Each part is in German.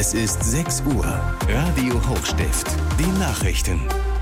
Es ist 6 Uhr. Radio Hochstift. Die Nachrichten.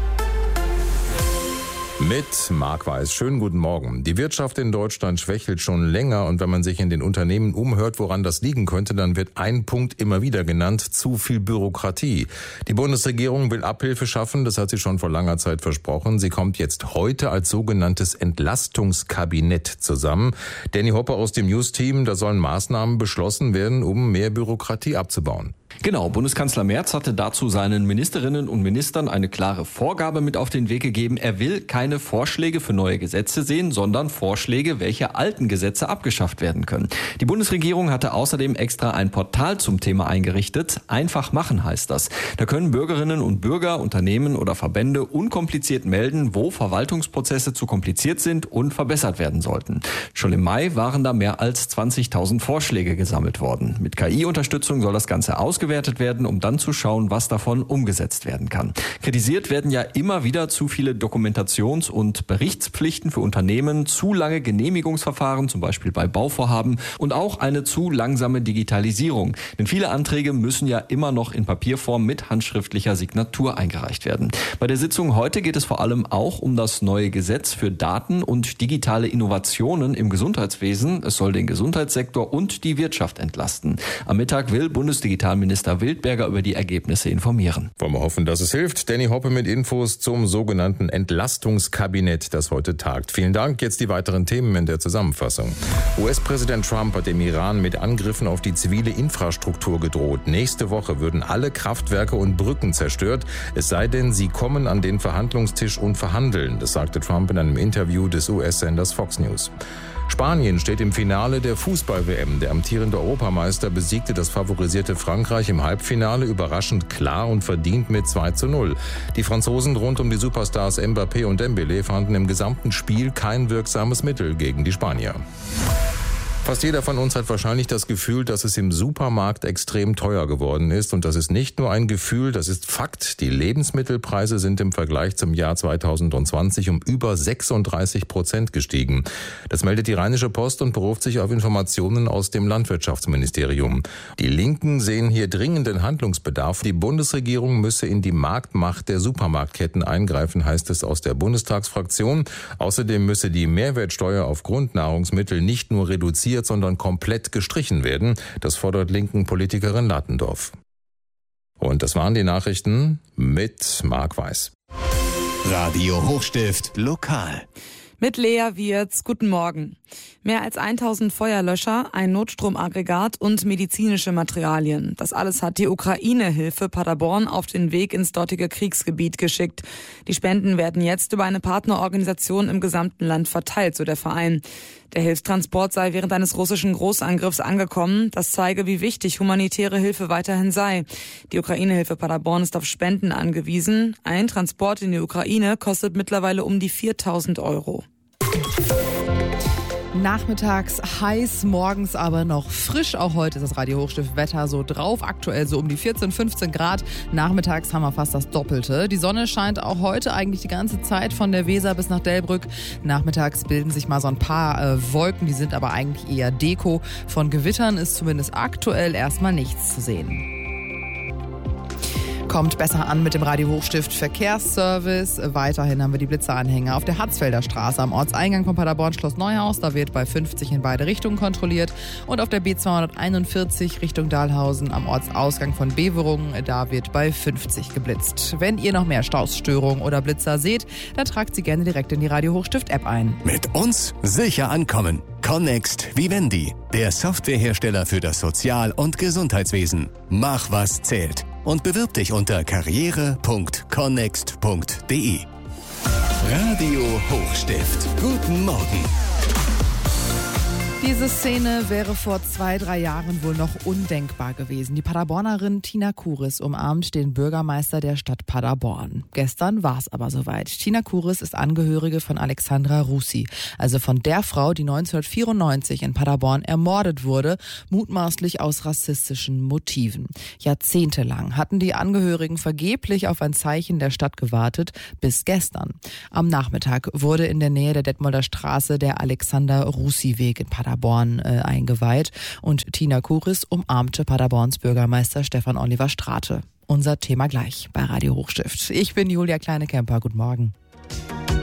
Mit Marc Weiß. Schönen guten Morgen. Die Wirtschaft in Deutschland schwächelt schon länger und wenn man sich in den Unternehmen umhört, woran das liegen könnte, dann wird ein Punkt immer wieder genannt: zu viel Bürokratie. Die Bundesregierung will Abhilfe schaffen, das hat sie schon vor langer Zeit versprochen. Sie kommt jetzt heute als sogenanntes Entlastungskabinett zusammen. Danny Hoppe aus dem News-Team, da sollen Maßnahmen beschlossen werden, um mehr Bürokratie abzubauen. Genau, Bundeskanzler Merz hatte dazu seinen Ministerinnen und Ministern eine klare Vorgabe mit auf den Weg gegeben. Er will keine Vorschläge für neue Gesetze sehen, sondern Vorschläge, welche alten Gesetze abgeschafft werden können. Die Bundesregierung hatte außerdem extra ein Portal zum Thema eingerichtet. Einfach machen heißt das. Da können Bürgerinnen und Bürger, Unternehmen oder Verbände unkompliziert melden, wo Verwaltungsprozesse zu kompliziert sind und verbessert werden sollten. Schon im Mai waren da mehr als 20.000 Vorschläge gesammelt worden. Mit KI-Unterstützung soll das Ganze ausgewertet werden, um dann zu schauen, was davon umgesetzt werden kann. Kritisiert werden ja immer wieder zu viele Dokumentations- und Berichtspflichten für Unternehmen, zu lange Genehmigungsverfahren, zum Beispiel bei Bauvorhaben, und auch eine zu langsame Digitalisierung. Denn viele Anträge müssen ja immer noch in Papierform mit handschriftlicher Signatur eingereicht werden. Bei der Sitzung heute geht es vor allem auch um das neue Gesetz für Daten und digitale Innovationen im Gesundheitswesen. Es soll den Gesundheitssektor und die Wirtschaft entlasten. Am Mittag will Bundesdigitalminister Wildberger über die Ergebnisse informieren. Wollen wir hoffen, dass es hilft. Danny Hoppe mit Infos zum sogenannten Entlastungskabinett, das heute tagt. Vielen Dank. Jetzt die weiteren Themen in der Zusammenfassung. US-Präsident Trump hat dem Iran mit Angriffen auf die zivile Infrastruktur gedroht. Nächste Woche würden alle Kraftwerke und Brücken zerstört, es sei denn, sie kommen an den Verhandlungstisch und verhandeln. Das sagte Trump in einem Interview des US-Senders Fox News. Spanien steht im Finale der Fußball-WM. Der amtierende Europameister besiegte das favorisierte Frankreich im Halbfinale überraschend klar und verdient mit 2:0. Die Franzosen rund um die Superstars Mbappé und Dembélé fanden im gesamten Spiel kein wirksames Mittel gegen die Spanier. Fast jeder von uns hat wahrscheinlich das Gefühl, dass es im Supermarkt extrem teuer geworden ist. Und das ist nicht nur ein Gefühl, das ist Fakt. Die Lebensmittelpreise sind im Vergleich zum Jahr 2020 um über 36% gestiegen. Das meldet die Rheinische Post und beruft sich auf Informationen aus dem Landwirtschaftsministerium. Die Linken sehen hier dringenden Handlungsbedarf. Die Bundesregierung müsse in die Marktmacht der Supermarktketten eingreifen, heißt es aus der Bundestagsfraktion. Außerdem müsse die Mehrwertsteuer auf Grundnahrungsmittel nicht nur reduziert, sondern komplett gestrichen werden. Das fordert linken Politikerin Latendorf. Und das waren die Nachrichten mit Marc Weiß. Radio Hochstift lokal. Mit Lea Wirz, guten Morgen. Mehr als 1000 Feuerlöscher, ein Notstromaggregat und medizinische Materialien. Das alles hat die Ukraine-Hilfe Paderborn auf den Weg ins dortige Kriegsgebiet geschickt. Die Spenden werden jetzt über eine Partnerorganisation im gesamten Land verteilt, so der Verein. Der Hilfstransport sei während eines russischen Großangriffs angekommen. Das zeige, wie wichtig humanitäre Hilfe weiterhin sei. Die Ukraine-Hilfe Paderborn ist auf Spenden angewiesen. Ein Transport in die Ukraine kostet mittlerweile um die 4.000 €. Nachmittags heiß, morgens aber noch frisch. Auch heute ist das Radio Hochstift Wetter so drauf. Aktuell so um die 14, 15 Grad. Nachmittags haben wir fast das Doppelte. Die Sonne scheint auch heute eigentlich die ganze Zeit von der Weser bis nach Delbrück. Nachmittags bilden sich mal so ein paar Wolken, die sind aber eigentlich eher Deko. Von Gewittern ist zumindest aktuell erstmal nichts zu sehen. Kommt besser an mit dem Radio Hochstift Verkehrsservice. Weiterhin haben wir die Blitzeranhänger auf der Harzfelder Straße am Ortseingang von Paderborn Schloss Neuhaus. Da wird bei 50 in beide Richtungen kontrolliert. Und auf der B241 Richtung Dahlhausen am Ortsausgang von Beverungen. Da wird bei 50 geblitzt. Wenn ihr noch mehr Stausstörungen oder Blitzer seht, dann tragt sie gerne direkt in die Radio Hochstift App ein. Mit uns sicher ankommen. Connext Vivendi, der Softwarehersteller für das Sozial- und Gesundheitswesen. Mach, was zählt. Und bewirb dich unter karriere.connext.de. Radio Hochstift. Guten Morgen. Diese Szene wäre vor 2-3 Jahren wohl noch undenkbar gewesen. Die Paderbornerin Tina Kuris umarmt den Bürgermeister der Stadt Paderborn. Gestern war es aber soweit. Tina Kuris ist Angehörige von Alexandra Russi, also von der Frau, die 1994 in Paderborn ermordet wurde, mutmaßlich aus rassistischen Motiven. Jahrzehntelang hatten die Angehörigen vergeblich auf ein Zeichen der Stadt gewartet, bis gestern. Am Nachmittag wurde in der Nähe der Detmolder Straße der Alexander-Russi-Weg in Paderborn Paderborn eingeweiht und Tina Kuris umarmte Paderborns Bürgermeister Stefan Oliver Strate. Unser Thema gleich bei Radio Hochstift. Ich bin Julia Kleine-Kemper. Guten Morgen.